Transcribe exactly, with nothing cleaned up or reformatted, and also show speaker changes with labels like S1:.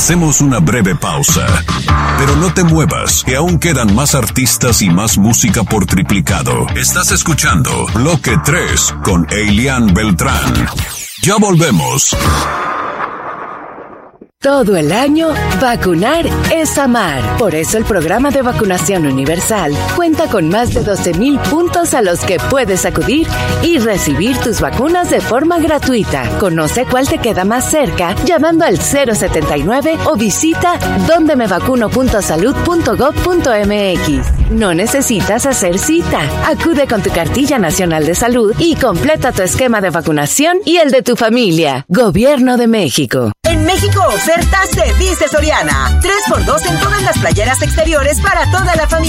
S1: Hacemos una breve pausa. Pero no te muevas, que aún quedan más artistas y más música por triplicado. Estás escuchando Bloque tres con Elian Beltrán. Ya volvemos.
S2: Todo el año, vacunar es amar. Por eso el programa de vacunación universal cuenta con más de doce mil puntos a los que puedes acudir y recibir tus vacunas de forma gratuita. Conoce cuál te queda más cerca llamando al cero setenta y nueve o visita donde me vacuno punto salud punto gov punto mx. No necesitas hacer cita. Acude con tu cartilla nacional de salud y completa tu esquema de vacunación y el de tu familia. Gobierno de México.
S3: En México, ofertas de Viste Soriana. tres por dos en todas las playeras exteriores para toda la familia.